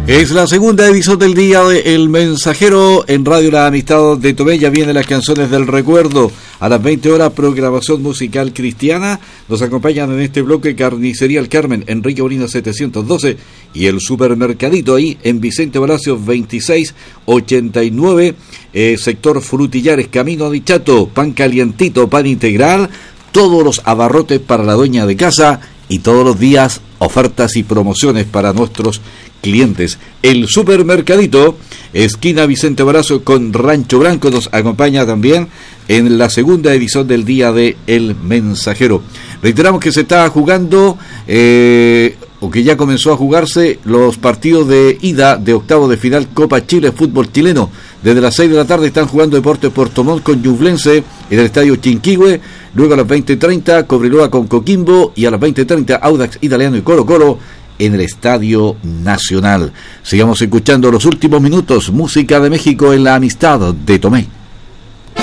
Es la segunda edición del día de El Mensajero en Radio La Amistad de Tomé. Ya vienen las canciones del recuerdo. A las 20 horas, programación musical cristiana. Nos acompañan en este bloque Carnicería El Carmen, Enrique Bonina 712, y el Supermercadito ahí en Vicente Palacios 2689, sector Frutillares, camino a Dichato, pan calientito, pan integral, todos los abarrotes para la dueña de casa y todos los días ofertas y promociones para nuestros clientes. El Supermercadito, esquina Vicente Barazo con Rancho Blanco, nos acompaña también en la segunda edición del día de El Mensajero. Reiteramos que se está jugando, o que ya comenzó a jugarse, los partidos de ida de octavo de final Copa Chile Fútbol Chileno. Desde las 6 de la tarde están jugando Deportes Puerto Montt con Ñublense en el Estadio Chinquihue. Luego a las 20:30 Cobreloa con Coquimbo, y a las 20:30 Audax Italiano y Colo Colo en el Estadio Nacional. Sigamos escuchando los últimos minutos, música de México en La Amistad de Tomé.